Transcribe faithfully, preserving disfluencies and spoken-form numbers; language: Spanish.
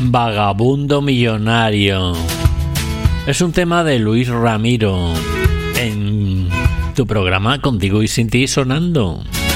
Vagabundo Millonario. Es un tema de Luis Ramiro en tu programa Contigo y Sin Ti sonando.